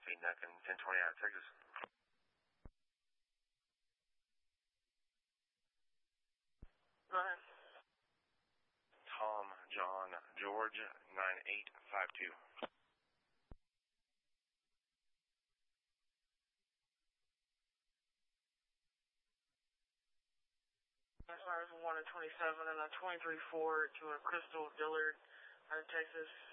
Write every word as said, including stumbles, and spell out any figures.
eight neck and ten twenty out of Texas. Go ahead. Tom, John, George, nine eight five two. As far as one and twenty-seven and a twenty-three four to a Crystal Dillard out of Texas.